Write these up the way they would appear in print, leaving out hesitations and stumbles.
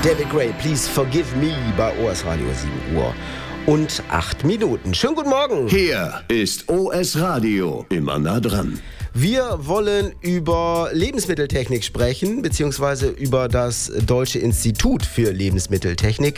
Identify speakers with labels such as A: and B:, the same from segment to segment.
A: David Gray, Please Forgive Me bei OS Radio 7 Uhr und 8 Minuten. Schönen guten Morgen.
B: Hier ist OS Radio, immer nah dran.
A: Wir wollen über Lebensmitteltechnik sprechen, beziehungsweise über das Deutsche Institut für Lebensmitteltechnik,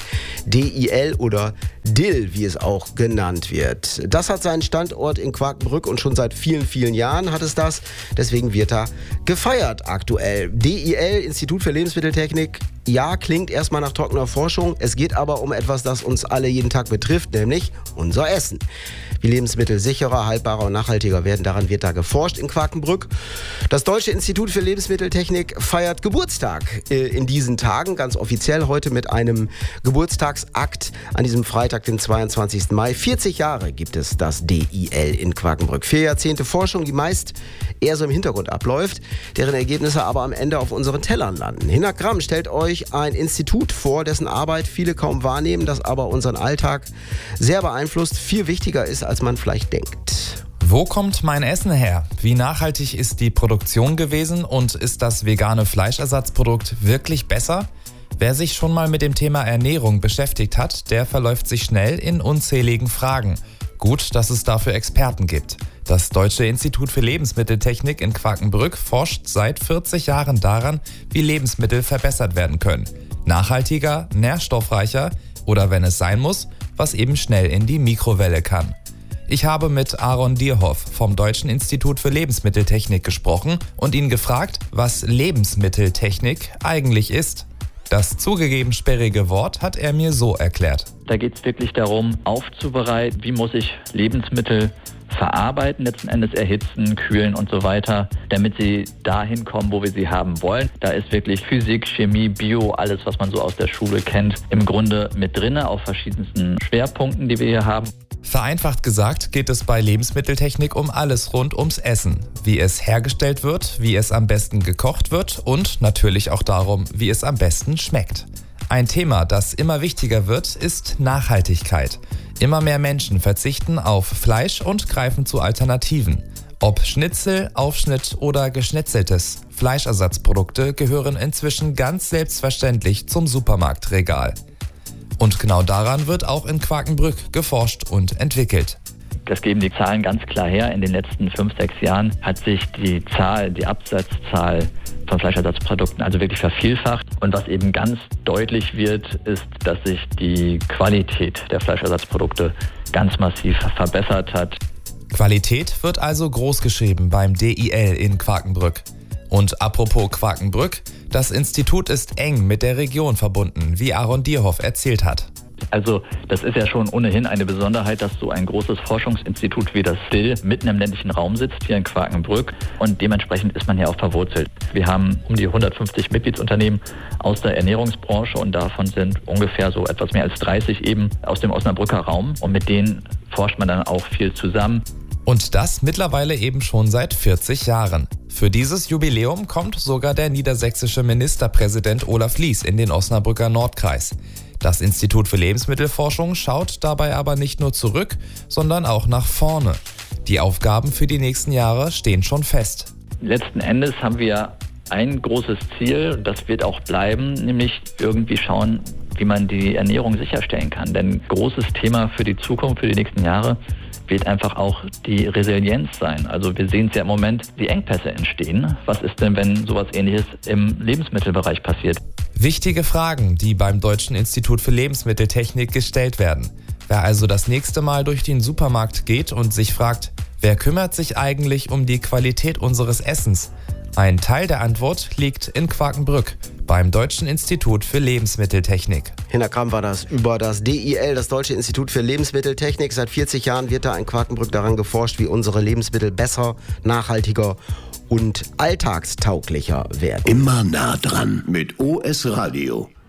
A: DIL oder DIL, wie es auch genannt wird. Das hat seinen Standort in Quakenbrück und schon seit vielen, vielen Jahren hat es das. Deswegen wird da gefeiert aktuell. DIL, Institut für Lebensmitteltechnik, ja, klingt erstmal nach trockener Forschung. Es geht aber um etwas, das uns alle jeden Tag betrifft, nämlich unser Essen. Wie Lebensmittel sicherer, haltbarer und nachhaltiger werden, daran wird da geforscht in Quakenbrück. Das Deutsche Institut für Lebensmitteltechnik feiert Geburtstag in diesen Tagen, ganz offiziell heute mit einem Geburtstagsakt an diesem Freitag, den 22. Mai. 40 Jahre gibt es das DIL in Quakenbrück. 4 Jahrzehnte Forschung, die meist eher so im Hintergrund abläuft, deren Ergebnisse aber am Ende auf unseren Tellern landen. Hinner Gramm stellt euch ein Institut vor, dessen Arbeit viele kaum wahrnehmen, das aber unseren Alltag sehr beeinflusst, viel wichtiger ist, als man vielleicht denkt.
C: Wo kommt mein Essen her? Wie nachhaltig ist die Produktion gewesen und ist das vegane Fleischersatzprodukt wirklich besser? Wer sich schon mal mit dem Thema Ernährung beschäftigt hat, der verläuft sich schnell in unzähligen Fragen. Gut, dass es dafür Experten gibt. Das Deutsche Institut für Lebensmitteltechnik in Quakenbrück forscht seit 40 Jahren daran, wie Lebensmittel verbessert werden können. Nachhaltiger, nährstoffreicher oder, wenn es sein muss, was eben schnell in die Mikrowelle kann. Ich habe mit Aaron Dierhoff vom Deutschen Institut für Lebensmitteltechnik gesprochen und ihn gefragt, was Lebensmitteltechnik eigentlich ist. Das zugegeben sperrige Wort hat er mir so erklärt.
D: Da geht es wirklich darum, aufzubereiten, wie muss ich Lebensmittel verarbeiten, letzten Endes erhitzen, kühlen und so weiter, damit sie dahin kommen, wo wir sie haben wollen. Da ist wirklich Physik, Chemie, Bio, alles, was man so aus der Schule kennt, im Grunde mit drin, auf verschiedensten Schwerpunkten, die wir hier haben.
C: Vereinfacht gesagt geht es bei Lebensmitteltechnik um alles rund ums Essen. Wie es hergestellt wird, wie es am besten gekocht wird und natürlich auch darum, wie es am besten schmeckt. Ein Thema, das immer wichtiger wird, ist Nachhaltigkeit. Immer mehr Menschen verzichten auf Fleisch und greifen zu Alternativen. Ob Schnitzel, Aufschnitt oder geschnetzeltes, Fleischersatzprodukte gehören inzwischen ganz selbstverständlich zum Supermarktregal. Und genau daran wird auch in Quakenbrück geforscht und entwickelt.
D: Das geben die Zahlen ganz klar her. In den letzten 5-6 Jahren hat sich die Absatzzahl von Fleischersatzprodukten also wirklich vervielfacht. Und was eben ganz deutlich wird, ist, dass sich die Qualität der Fleischersatzprodukte ganz massiv verbessert hat.
C: Qualität wird also großgeschrieben beim DIL in Quakenbrück. Und apropos Quakenbrück, das Institut ist eng mit der Region verbunden, wie Aaron Dierhoff erzählt hat.
D: Also das ist ja schon ohnehin eine Besonderheit, dass so ein großes Forschungsinstitut wie das DIL mitten im ländlichen Raum sitzt, hier in Quakenbrück. Und dementsprechend ist man hier auch verwurzelt. Wir haben um die 150 Mitgliedsunternehmen aus der Ernährungsbranche und davon sind ungefähr so etwas mehr als 30 eben aus dem Osnabrücker Raum. Und mit denen forscht man dann auch viel zusammen.
C: Und das mittlerweile eben schon seit 40 Jahren. Für dieses Jubiläum kommt sogar der niedersächsische Ministerpräsident Olaf Lies in den Osnabrücker Nordkreis. Das Institut für Lebensmittelforschung schaut dabei aber nicht nur zurück, sondern auch nach vorne. Die Aufgaben für die nächsten Jahre stehen schon fest.
D: Letzten Endes haben wir ein großes Ziel, das wird auch bleiben, nämlich irgendwie schauen, wie man die Ernährung sicherstellen kann. Denn großes Thema für die Zukunft, für die nächsten Jahre, wird einfach auch die Resilienz sein. Also wir sehen es ja im Moment, wie Engpässe entstehen. Was ist denn, wenn sowas Ähnliches im Lebensmittelbereich passiert?
C: Wichtige Fragen, die beim Deutschen Institut für Lebensmitteltechnik gestellt werden. Wer also das nächste Mal durch den Supermarkt geht und sich fragt, wer kümmert sich eigentlich um die Qualität unseres Essens? Ein Teil der Antwort liegt in Quakenbrück beim Deutschen Institut für Lebensmitteltechnik.
A: Hinner Gramm war das über das DIL, das Deutsche Institut für Lebensmitteltechnik. Seit 40 Jahren wird da in Quakenbrück daran geforscht, wie unsere Lebensmittel besser, nachhaltiger und alltagstauglicher werden.
B: Immer nah dran mit OS Radio.